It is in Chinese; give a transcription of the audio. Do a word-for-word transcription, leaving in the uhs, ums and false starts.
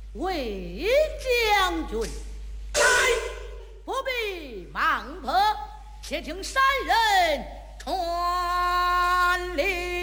魏将军，不必忙迫，且听山人传令。